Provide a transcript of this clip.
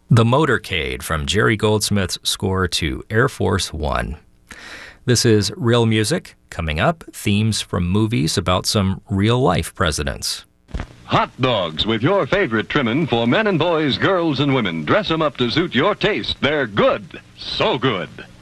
The Motorcade from Jerry Goldsmith's score to Air Force One. This is Real Music. Coming up, themes from movies about some real-life presidents. Hot dogs with your favorite trimming for men and boys, girls and women. Dress them up to suit your taste. They're good. So good.